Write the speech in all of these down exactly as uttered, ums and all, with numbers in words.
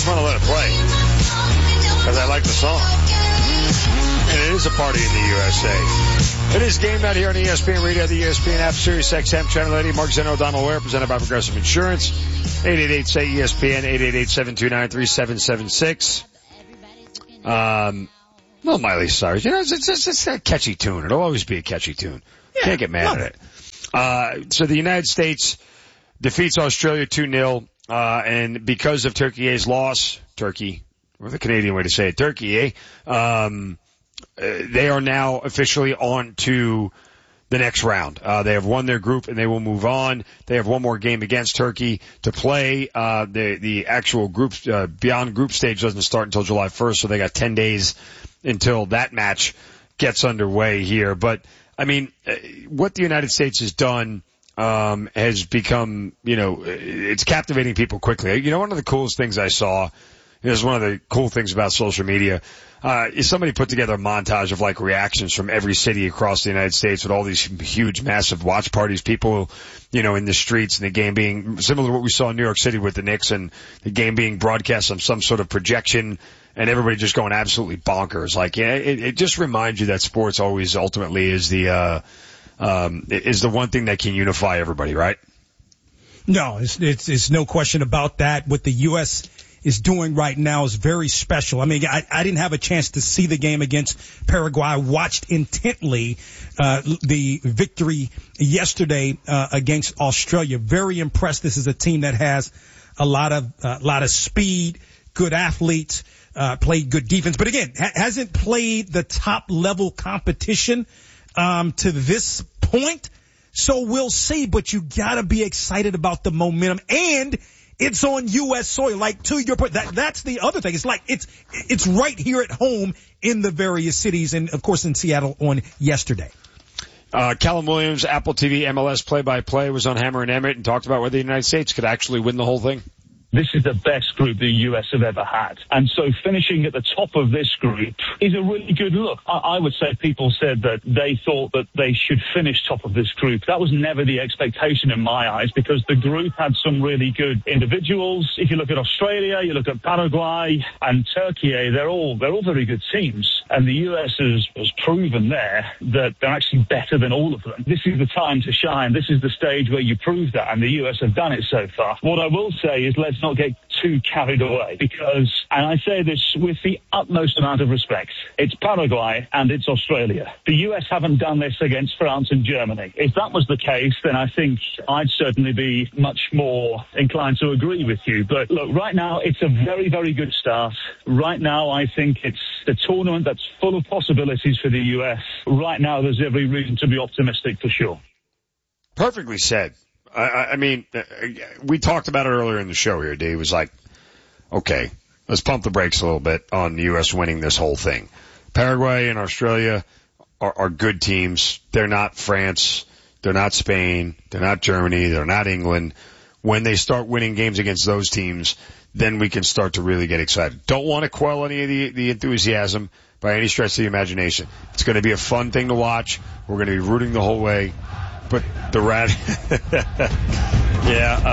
just want to let it play because I like the song. And it is a party in the U S A. It is Game Night here on E S P N Radio, the E S P N app, Sirius X M, Channel eighty. Mark Zeno, Donald Ware, presented by Progressive Insurance. eight eight eight, say E S P N, eight eight eight, seven two nine, three seven seven six. Um, well, Miley Cyrus, you know, it's, it's, it's a catchy tune. It'll always be a catchy tune. Yeah, can't get mad at it. Uh, so the United States defeats Australia two nil, uh, and because of Turkey's loss, Turkey, or the Canadian way to say it, Turkey, eh? Um, uh, they are now officially on to the next round. Uh, they have won their group and they will move on. They have one more game against Turkey to play. Uh, the, the actual group, uh, beyond group stage doesn't start until July first, so they got ten days until that match gets underway here. But, I mean, what the United States has done, um, has become, you know, it's captivating people quickly. You know, one of the coolest things I saw, this is one of the cool things about social media, uh, is somebody put together a montage of like reactions from every city across the United States with all these huge, massive watch parties, people, you know, in the streets, and the game being similar to what we saw in New York City with the Knicks, and the game being broadcast on some sort of projection, and everybody just going absolutely bonkers. Like, yeah, it, it just reminds you that sports always ultimately is the, uh, um, is the one thing that can unify everybody, right? No, it's, it's, it's no question about that. What the U S is doing right now is very special. I mean, I, I didn't have a chance to see the game against Paraguay. I watched intently, uh, the victory yesterday, uh, against Australia. Very impressed. This is a team that has a lot of, a uh, lot of speed, good athletes, uh, played good defense, but again, ha- hasn't played the top level competition, um, to this point. So we'll see, but you gotta be excited about the momentum, and it's on U S soil. Like, to your point, that, that's the other thing. It's like, it's, it's right here at home in the various cities, and of course in Seattle on yesterday. Uh, Callum Williams, Apple T V M L S play-by-play, was on Hammer and Emmett and talked about whether the United States could actually win the whole thing. This is the best group the U S have ever had. And so finishing at the top of this group is a really good look. I, I would say people said that they thought that they should finish top of this group. That was never the expectation in my eyes, because the group had some really good individuals. If you look at Australia, you look at Paraguay and Turkey, they're all, they're all very good teams. And the U S has, has proven there that they're actually better than all of them. This is the time to shine. This is the stage where you prove that, and the U S have done it so far. What I will say is, let's not get too carried away, because, and I say this with the utmost amount of respect, it's Paraguay and it's Australia. The U S haven't done this against France and Germany. If that was the case, then I think I'd certainly be much more inclined to agree with you. But look, right now, it's a very, very good start. Right now, I think it's a tournament that's full of possibilities for the U S. Right now, there's every reason to be optimistic for sure. Perfectly said. I, I mean, we talked about it earlier in the show here. Dave was like, okay, let's pump the brakes a little bit on the U S winning this whole thing. Paraguay and Australia are, are good teams. They're not France. They're not Spain. They're not Germany. They're not England. When they start winning games against those teams, then we can start to really get excited. Don't want to quell any of the, the enthusiasm by any stretch of the imagination. It's going to be a fun thing to watch. We're going to be rooting the whole way. But the rat, yeah,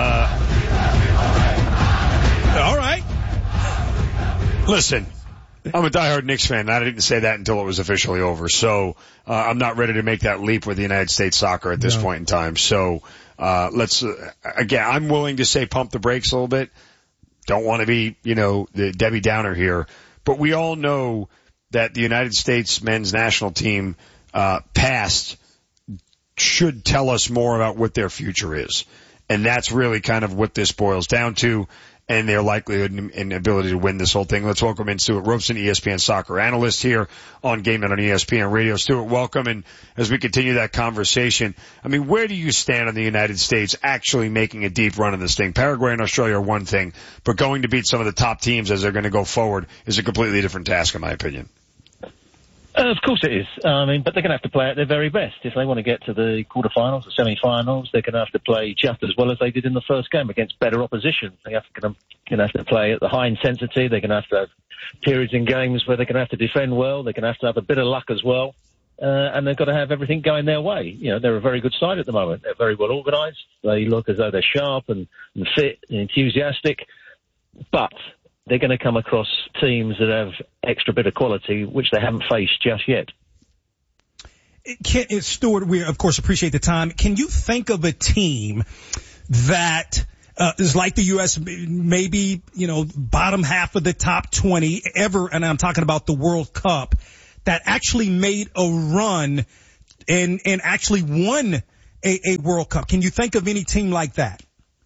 uh, all right. Listen, I'm a diehard Knicks fan. I didn't say that until it was officially over. So, uh, I'm not ready to make that leap with the United States soccer at this no. point in time. So, uh, let's, uh, again, I'm willing to say pump the brakes a little bit. Don't want to be, you know, the Debbie Downer here. But we all know that the United States men's national team, uh, past should tell us more about what their future is. And that's really kind of what this boils down to, and their likelihood and ability to win this whole thing. Let's welcome in Stuart Robson, E S P N soccer analyst here on Game Night on E S P N Radio. Stuart, welcome. And as we continue that conversation, I mean, where do you stand on the United States actually making a deep run in this thing? Paraguay and Australia are one thing, but going to beat some of the top teams as they're going to go forward is a completely different task, in my opinion. Uh, of course it is. I mean, but they're going to have to play at their very best. If they want to get to the quarterfinals, the semi-finals, they're going to have to play just as well as they did in the first game against better opposition. They have to, going to have to play at the high intensity. They're going to have to have periods in games where they're going to have to defend well. They're going to have to have a bit of luck as well. Uh, and they've got to have everything going their way. You know, they're a very good side at the moment. They're very well organised. They look as though they're sharp and, and fit and enthusiastic. But they're going to come across teams that have extra bit of quality, which they haven't faced just yet. Can, Stuart, we of course appreciate the time. Can you think of a team that uh, is like the U S, maybe, you know, bottom half of the top twenty ever, and I'm talking about the World Cup, that actually made a run and and actually won a, a World Cup? Can you think of any team like that?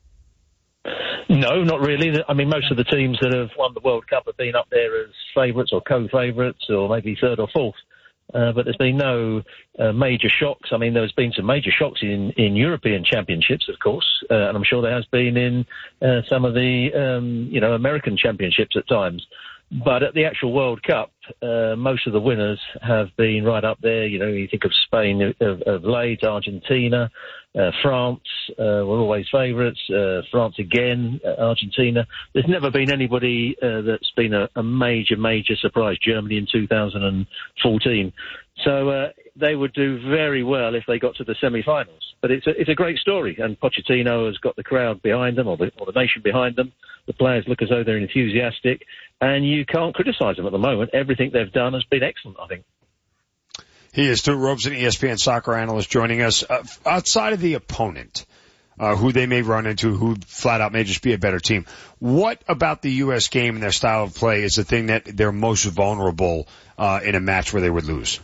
No, not really. I mean, most of the teams that have won the World Cup have been up there as favourites or co-favourites or maybe third or fourth. Uh, but there's been no uh, major shocks. I mean, there's been some major shocks in, in European championships, of course, uh, and I'm sure there has been in uh, some of the, um, you know, American championships at times. But at the actual World Cup, uh, most of the winners have been right up there. You know, you think of Spain of, of late, Argentina, uh, France, uh, were always favourites, uh, France again, uh, Argentina. There's never been anybody uh, that's been a, a major, major surprise. Germany in two thousand fourteen. So uh, they would do very well if they got to the semi-finals. But it's a, it's a great story, and Pochettino has got the crowd behind them, or the, or the nation behind them. The players look as though they're enthusiastic, and you can't criticise them at the moment. Everything they've done has been excellent, I think. He is Stuart Robeson, E S P N soccer analyst, joining us. Uh, outside of the opponent, uh, who they may run into, who flat out may just be a better team, what about the U S game and their style of play is the thing that they're most vulnerable uh, in a match where they would lose?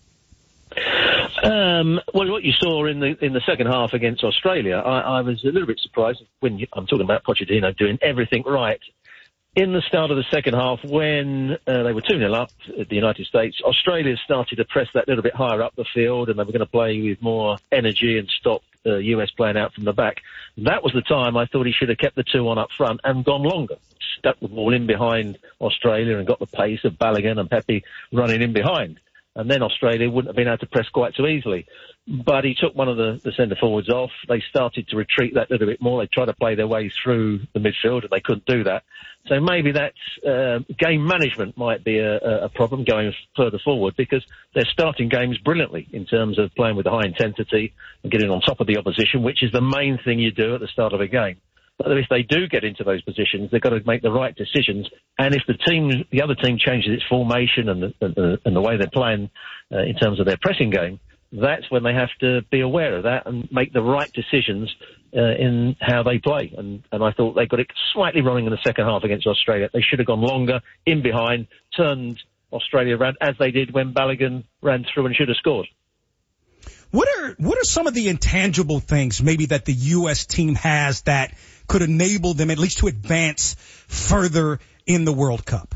Um, well, what you saw in the in the second half against Australia, I, I was a little bit surprised when you, I'm talking about Pochettino doing everything right. In the start of the second half, when uh, they were two nil up at the United States, Australia started to press that little bit higher up the field, and they were going to play with more energy and stop the uh, U S playing out from the back. That was the time I thought he should have kept the two on up front and gone longer. Stuck the ball in behind Australia and got the pace of Balogun and Pepe running in behind. And then Australia wouldn't have been able to press quite so easily. But he took one of the, the centre-forwards off. They started to retreat that little bit more. They tried to play their way through the midfield, and they couldn't do that. So maybe that uh, game management might be a, a problem going further forward, because they're starting games brilliantly in terms of playing with a high intensity and getting on top of the opposition, which is the main thing you do at the start of a game. But if they do get into those positions, they've got to make the right decisions. And if the team, the other team changes its formation and the, and, and the way they're playing uh, in terms of their pressing game, that's when they have to be aware of that and make the right decisions uh, in how they play. And, and I thought they got it slightly wrong in the second half against Australia. They should have gone longer, in behind, turned Australia around, as they did when Balogun ran through and should have scored. What are what are some of the intangible things maybe that the U S team has that could enable them at least to advance further in the World Cup?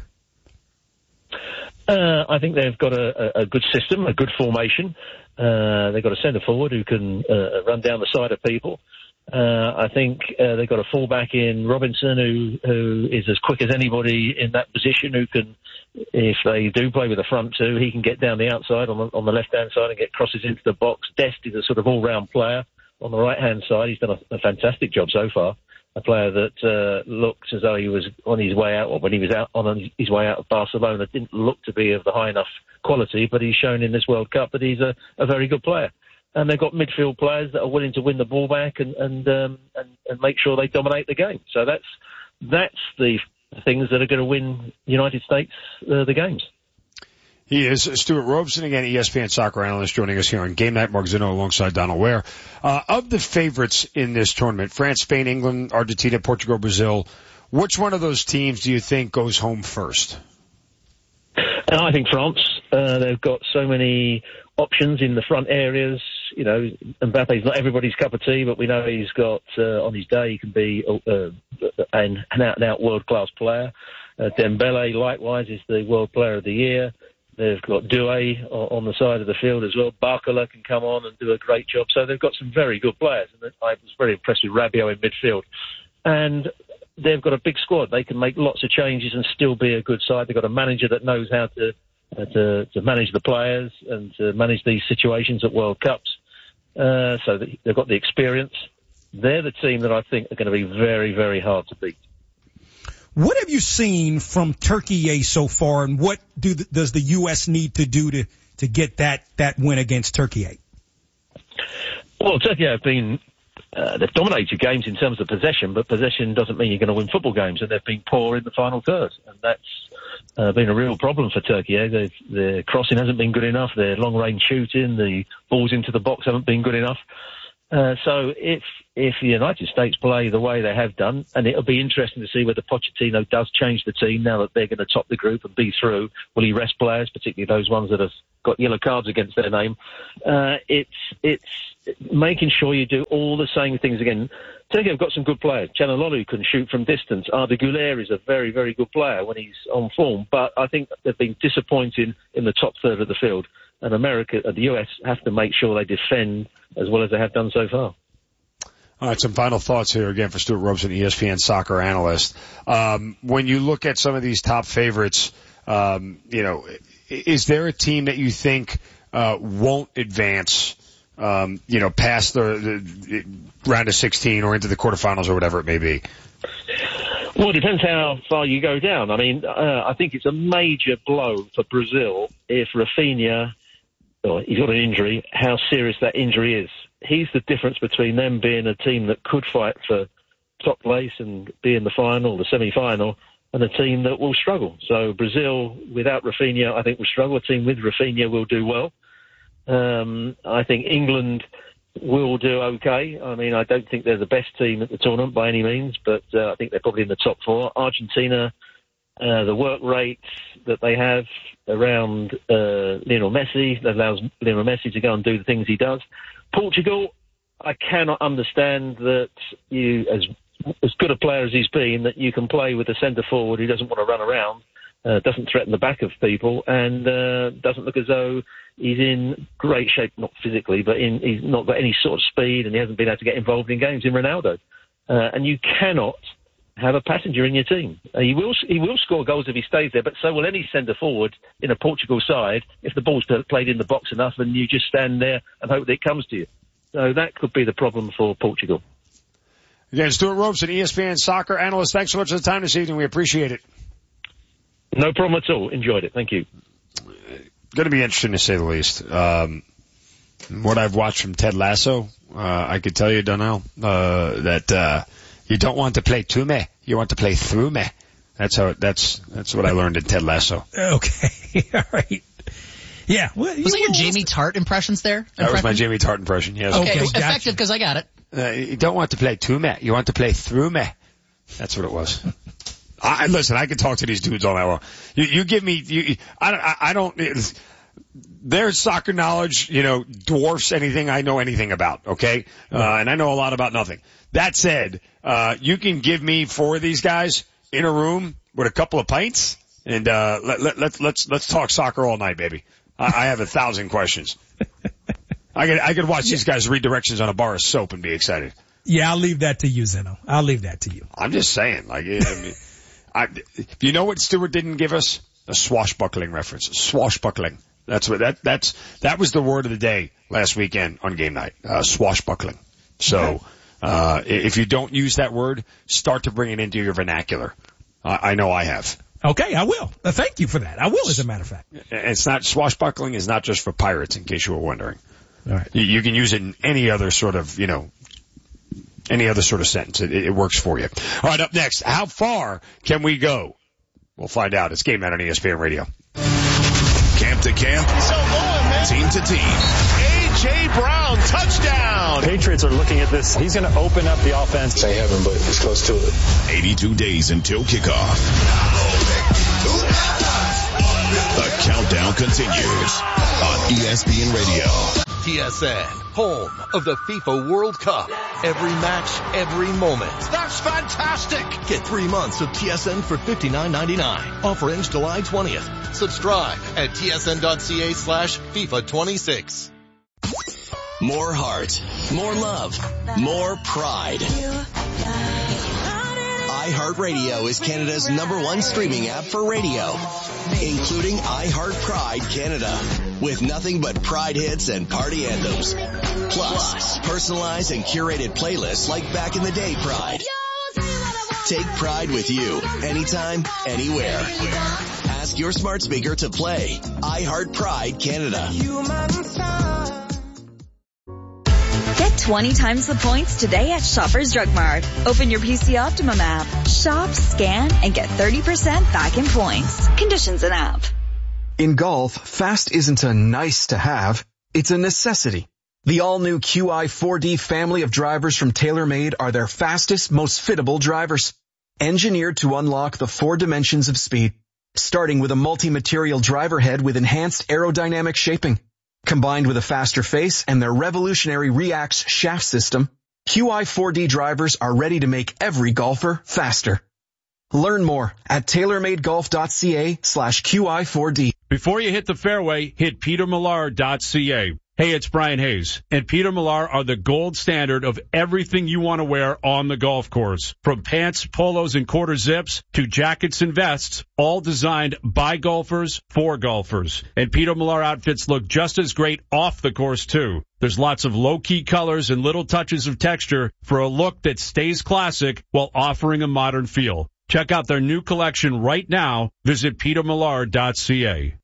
Uh, I think they've got a, a good system, a good formation. Uh, they've got a centre forward who can uh, run down the side of people. Uh, I think uh, they've got a fullback in Robinson who who is as quick as anybody in that position, who can, if they do play with the front two, he can get down the outside on the, on the left-hand side and get crosses into the box. Dest is a sort of all-round player on the right-hand side. He's done a, a fantastic job so far. A player that uh, looked as though he was on his way out, or when he was out on his way out of Barcelona, didn't look to be of the high enough quality, but he's shown in this World Cup that he's a, a very good player. And they've got midfield players that are willing to win the ball back and and, um, and and make sure they dominate the game. So that's that's the things that are going to win United States uh, the games. He is Stuart Robeson, again, E S P N soccer analyst, joining us here on Game Night. Mark Zinno alongside Donald Ware. Uh, of the favorites in this tournament, France, Spain, England, Argentina, Portugal, Brazil, which one of those teams do you think goes home first? And I think France. Uh, they've got so many options in the front areas. You know, Mbappe's not everybody's cup of tea, but we know he's got, uh, on his day, he can be uh, an out-and-out world-class player. Uh, Dembele, likewise, is the World Player of the Year. They've got Doué on the side of the field as well. Barcola can come on and do a great job. So they've got some very good players. And I was very impressed with Rabiot in midfield. And they've got a big squad. They can make lots of changes and still be a good side. They've got a manager that knows how to uh, to, to manage the players and to manage these situations at World Cups. Uh, so they've got the experience. They're the team that I think are going to be very, very hard to beat. What have you seen from Turkey so far, and what do the, does the U S need to do to, to get that, that win against Turkey? Well, Turkey have been uh, they've dominated games in terms of possession, but possession doesn't mean you're going to win football games, and they've been poor in the final third, and that's uh, been a real problem for Turkey. Eh? They've, their crossing hasn't been good enough, their long-range shooting, the balls into the box haven't been good enough. Uh, so if if the United States play the way they have done, and it'll be interesting to see whether Pochettino does change the team now that they're going to top the group and be through. Will he rest players, particularly those ones that have got yellow cards against their name? Uh, it's it's making sure you do all the same things again. Turkey have got some good players. Çalhanoğlu can shoot from distance. Arda Güler is a very, very good player when he's on form. But I think they've been disappointing in the top third of the field. And America, uh, the U S, have to make sure they defend as well as they have done so far. All right, some final thoughts here again for Stuart Robeson, E S P N soccer analyst. Um, when you look at some of these top favorites, um, you know, is there a team that you think uh, won't advance, um, you know, past the, the round of sixteen or into the quarterfinals or whatever it may be? Well, it depends how far you go down. I mean, uh, I think it's a major blow for Brazil if Rafinha, oh, he's got an injury, how serious that injury is. He's the difference between them being a team that could fight for top place and be in the final, the semi-final, and a team that will struggle. So Brazil, without Rafinha, I think will struggle. A team with Rafinha will do well. Um, I think England will do okay. I mean, I don't think they're the best team at the tournament by any means, but uh, I think they're probably in the top four. Argentina, uh, the work rate that they have around uh, Lionel Messi, that allows Lionel Messi to go and do the things he does. Portugal, I cannot understand that you, as as good a player as he's been, that you can play with a centre forward who doesn't want to run around, uh, doesn't threaten the back of people, and uh, doesn't look as though he's in great shape, not physically, but in, he's not got any sort of speed, and he hasn't been able to get involved in games in Ronaldo. Uh, and you cannot have a passenger in your team. Uh, he will he will score goals if he stays there, but so will any centre forward in a Portugal side if the ball's played in the box enough and you just stand there and hope that it comes to you. So that could be the problem for Portugal. Again, Stuart Robeson, E S P N soccer analyst. Thanks so much for the time this evening. We appreciate it. No problem at all. Enjoyed it. Thank you. Going to be interesting to say the least. Um, what I've watched from Ted Lasso, uh, I could tell you, Donnell, uh, that, uh, you don't want to play to me. You want to play through me. That's how, that's, that's what I learned in Ted Lasso. Okay. All right. Yeah. Well, was that your Jamie Tart impressions there? That impression? was my Jamie Tart impression, yes. Okay, okay effective because I got it. Uh, you don't want to play to me. You want to play through me. That's what it was. I, listen, I could talk to these dudes all night long. You, you give me, you, I don't, I, I don't, their soccer knowledge, you know, dwarfs anything I know anything about, okay? Uh, and I know a lot about nothing. That said, uh, you can give me four of these guys in a room with a couple of pints and, uh, let, let, let's, let's, let's talk soccer all night, baby. I, I have a thousand questions. I could, I could watch these guys read directions on a bar of soap and be excited. Yeah, I'll leave that to you, Zeno. I'll leave that to you. I'm just saying, like, I mean, I, you know what Stewart didn't give us? A swashbuckling reference. Swashbuckling. That's what, that, that's, that was the word of the day last weekend on game night. Uh, swashbuckling. So, okay. uh, if you don't use that word, start to bring it into your vernacular. Uh, I know I have. Okay, I will. Uh, thank you for that. I will, as a matter of fact. It's not, swashbuckling is not just for pirates, in case you were wondering. All right. You, you can use it in any other sort of, you know, any other sort of sentence. It, it works for you. All right, up next, how far can we go? We'll find out. It's Game Night on E S P N Radio. Camp to camp, so long, man. Team to team. A J. Brown, touchdown. Patriots are looking at this. He's going to open up the offense. Say heaven, but it's close to it. eighty-two days until kickoff. The countdown continues on E S P N Radio. T S N, home of the FIFA World Cup. Every match, every moment. That's fantastic. Get three months of T S N for fifty-nine ninety-nine. Offer ends July twentieth. Subscribe at tsn.ca slash FIFA 26. More heart, more love, more pride. iHeartRadio is Canada's number one streaming app for radio, including iHeart Pride Canada, with nothing but Pride hits and party anthems. Plus, personalized and curated playlists like Back in the Day Pride. Take Pride with you, anytime, anywhere. Ask your smart speaker to play iHeart Pride Canada. Get Get twenty times the points today at Shoppers Drug Mart. Open your P C Optimum app. Shop, scan, and get thirty percent back in points. Conditions and app. In golf, fast isn't a nice to have, it's a necessity. The all-new Q I four D family of drivers from TaylorMade are their fastest, most fittable drivers. Engineered to unlock the four dimensions of speed, starting with a multi-material driver head with enhanced aerodynamic shaping. Combined with a faster face and their revolutionary Reax shaft system, Q I four D drivers are ready to make every golfer faster. Learn more at TaylorMadeGolf.ca slash QI4D. Before you hit the fairway, hit Peter Millar dot C A. Hey, it's Brian Hayes, and Peter Millar are the gold standard of everything you want to wear on the golf course. From pants, polos, and quarter zips to jackets and vests, all designed by golfers for golfers. And Peter Millar outfits look just as great off the course, too. There's lots of low-key colors and little touches of texture for a look that stays classic while offering a modern feel. Check out their new collection right now. Visit Peter Millar dot C A.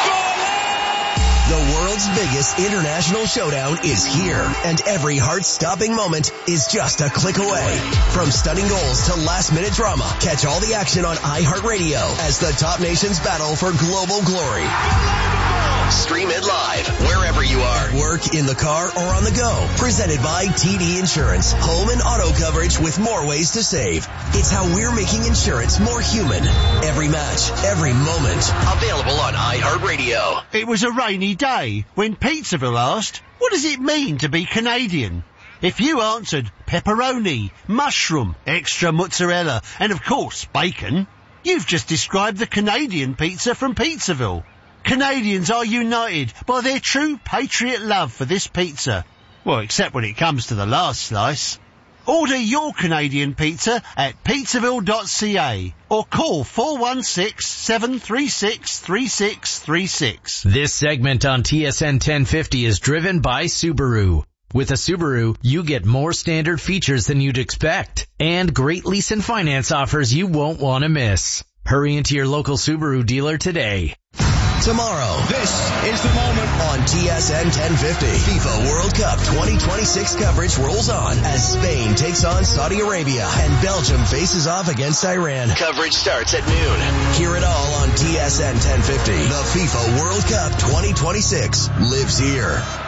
The world's biggest international showdown is here, and every heart-stopping moment is just a click away. From stunning goals to last-minute drama, catch all the action on iHeartRadio as the top nations battle for global glory. Stream it live wherever you are. Work, in the car, or on the go. Presented by T D Insurance. Home and auto coverage with more ways to save. It's how we're making insurance more human. Every match, every moment. Available on iHeartRadio. It was a rainy day when Pizzaville asked, what does it mean to be Canadian? If you answered pepperoni, mushroom, extra mozzarella, and of course bacon, you've just described the Canadian pizza from Pizzaville. Canadians are united by their true patriot love for this pizza. Well, except when it comes to the last slice. Order your Canadian pizza at pizzaville dot c a or call four one six, seven three six, three six three six. This segment on T S N ten fifty is driven by Subaru. With a Subaru, you get more standard features than you'd expect and great lease and finance offers you won't want to miss. Hurry into your local Subaru dealer today. Tomorrow, this is the moment on T S N ten fifty. FIFA World Cup twenty twenty-six coverage rolls on as Spain takes on Saudi Arabia and Belgium faces off against Iran. Coverage starts at noon. Hear it all on T S N ten fifty. The FIFA World Cup twenty twenty-six lives here.